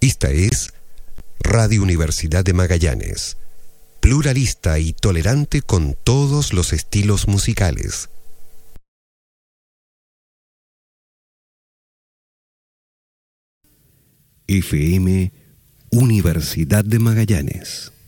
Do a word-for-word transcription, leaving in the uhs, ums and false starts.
Esta es Radio Universidad de Magallanes, pluralista y tolerante con todos los estilos musicales. F M Universidad de Magallanes.